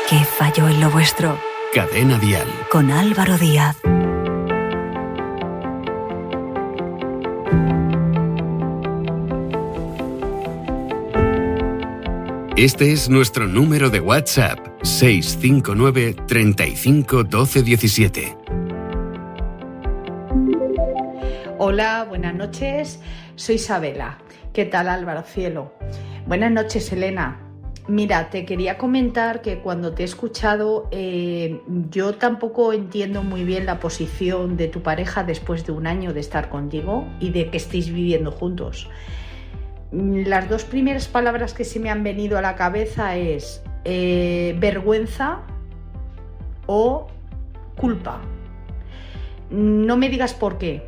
¿Qué falló en lo vuestro? Cadena Dial. Con Álvaro Díaz. Este es nuestro número de WhatsApp, 659 35 12 17. Hola, buenas noches. Soy Isabela. ¿Qué tal, Álvaro Cielo? Buenas noches, Elena. Mira, te quería comentar que cuando te he escuchado, yo tampoco entiendo muy bien la posición de tu pareja después de un año de estar contigo y de que estéis viviendo juntos. Las dos primeras palabras que se me han venido a la cabeza es vergüenza o culpa. No me digas por qué.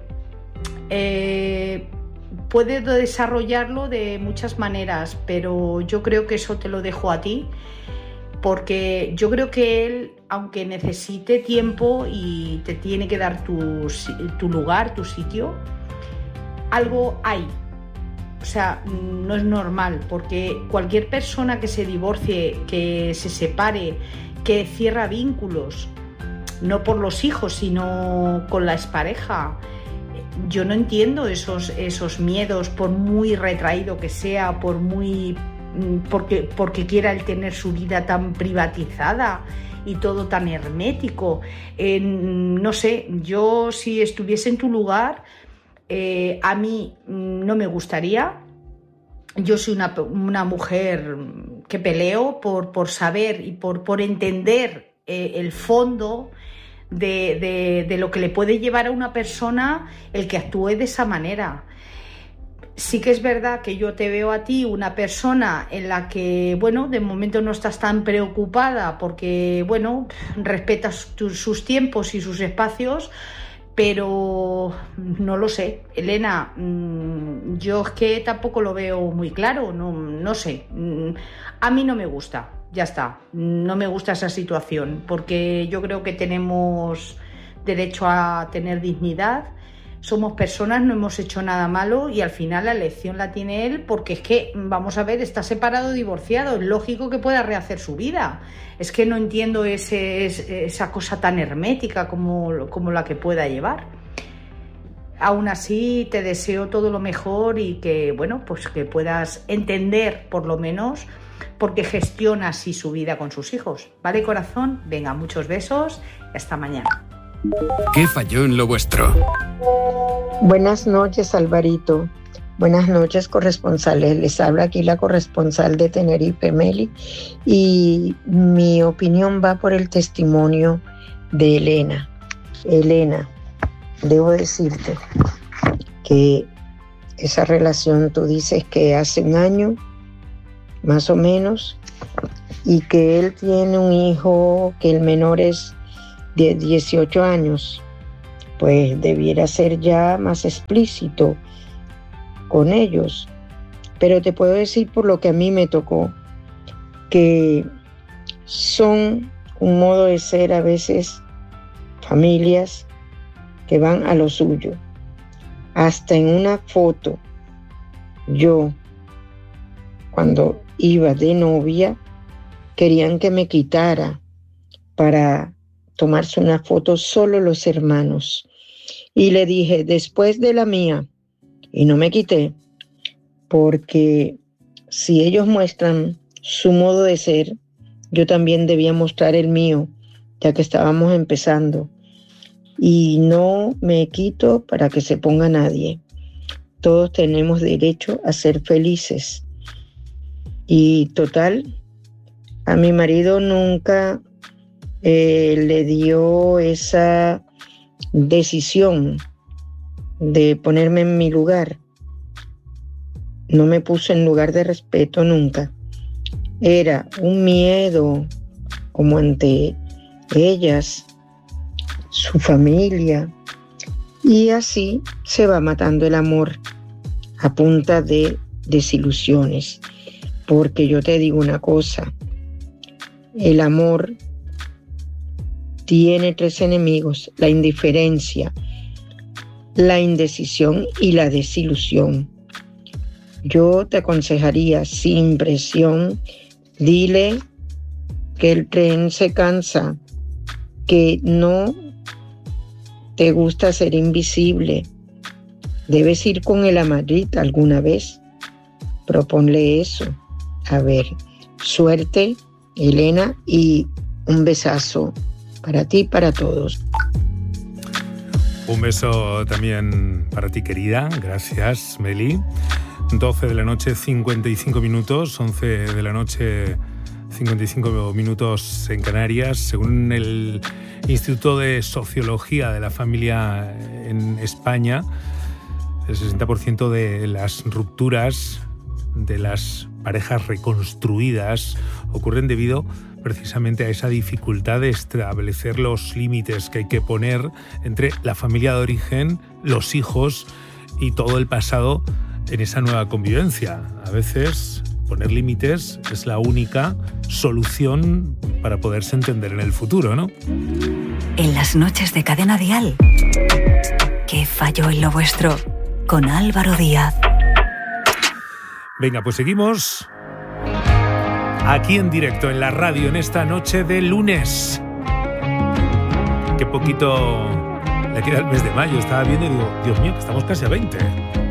Puedes desarrollarlo de muchas maneras, pero yo creo que eso te lo dejo a ti, porque yo creo que él, aunque necesite tiempo y te tiene que dar tu lugar, tu sitio, algo hay. O sea, no es normal, porque cualquier persona que se divorcie, que se separe, que cierra vínculos, no por los hijos, sino con la expareja, yo no entiendo esos miedos, por muy retraído que sea, porque quiera él tener su vida tan privatizada y todo tan hermético. No sé, yo si estuviese en tu lugar, a mí no me gustaría. Yo soy una mujer que peleo por saber y por entender el fondo de lo que le puede llevar a una persona el que actúe de esa manera. Sí que es verdad que yo te veo a ti una persona en la que, bueno, de momento no estás tan preocupada porque, bueno, respetas sus tiempos y sus espacios, pero no lo sé, Elena, yo es que tampoco lo veo muy claro, no sé, a mí no me gusta. Ya está, no me gusta esa situación, porque yo creo que tenemos derecho a tener dignidad, somos personas, no hemos hecho nada malo y al final la elección la tiene él, porque es que, vamos a ver, está separado, divorciado, es lógico que pueda rehacer su vida. Es que no entiendo esa cosa tan hermética como la que pueda llevar. Aún así, te deseo todo lo mejor y que, bueno, pues que puedas entender, por lo menos, porque gestiona así su vida con sus hijos. ¿Vale, corazón? Venga, muchos besos y hasta mañana. ¿Qué falló en lo vuestro? Buenas noches, Alvarito. Buenas noches, corresponsales. Les habla aquí la corresponsal de Tenerife, Meli, y mi opinión va por el testimonio de Elena. Elena, debo decirte que esa relación, tú dices que hace un año, más o menos, y que él tiene un hijo, que el menor es de 18 años, pues debiera ser ya más explícito con ellos. Pero te puedo decir por lo que a mí me tocó, que son un modo de ser a veces familias que van a lo suyo. Hasta en una foto, yo, cuando iba de novia, querían que me quitara para tomarse una foto solo los hermanos. Y le dije, después de la mía, y no me quité, porque si ellos muestran su modo de ser, yo también debía mostrar el mío, ya que estábamos empezando. Y no me quito para que se ponga nadie. Todos tenemos derecho a ser felices. Y total, a mi marido nunca le dio esa decisión de ponerme en mi lugar. No me puso en lugar de respeto nunca. Era un miedo como ante ellas, su familia, y así se va matando el amor a punta de desilusiones. Porque yo te digo una cosa, el amor tiene 3 enemigos: la indiferencia, la indecisión y la desilusión. Yo te aconsejaría, sin presión, dile que el tren se cansa, que no te gusta ser invisible. Debes ir con él a Madrid alguna vez. Proponle eso. A ver, suerte, Elena, y un besazo para ti y para todos. Un beso también para ti, querida. Gracias, Meli. 12 de la noche, 55 minutos. 11 de la noche, 55 minutos en Canarias. Según el Instituto de Sociología de la Familia en España, el 60% de las rupturas de las parejas reconstruidas ocurren debido precisamente a esa dificultad de establecer los límites que hay que poner entre la familia de origen, los hijos y todo el pasado en esa nueva convivencia. A veces poner límites es la única solución para poderse entender en el futuro, ¿no? En las noches de Cadena Dial, ¿qué falló en lo vuestro? Con Álvaro Díaz. Venga, pues seguimos aquí en directo, en la radio, en esta noche de lunes. Qué poquito le queda el mes de mayo. Estaba viendo y digo, Dios mío, que estamos casi a 20.